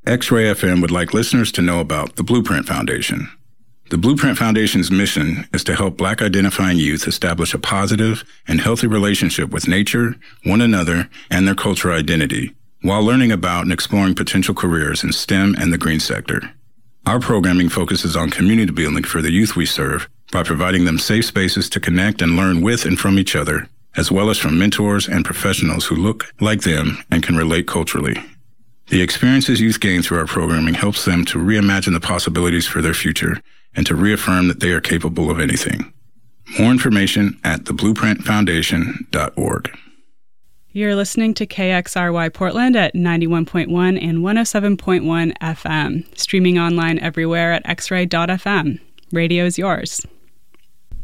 X-Ray FM would like listeners to know about the Blueprint Foundation. The Blueprint Foundation's mission is to help Black identifying youth establish a positive and healthy relationship with nature, one another, and their cultural identity, while learning about and exploring potential careers in STEM and the green sector. Our programming focuses on community building for the youth we serve by providing them safe spaces to connect and learn with and from each other, as well as from mentors and professionals who look like them and can relate culturally. The experiences youth gain through our programming helps them to reimagine the possibilities for their future and to reaffirm that they are capable of anything. More information at theblueprintfoundation.org. You're listening to KXRY Portland at 91.1 and 107.1 FM, streaming online everywhere at xray.fm. Radio is yours.